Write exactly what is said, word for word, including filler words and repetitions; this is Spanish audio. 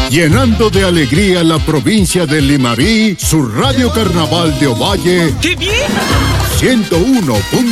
Llenando de alegría la provincia de Limarí, su Radio Carnaval de Ovalle. ¡Qué bien! ciento uno punto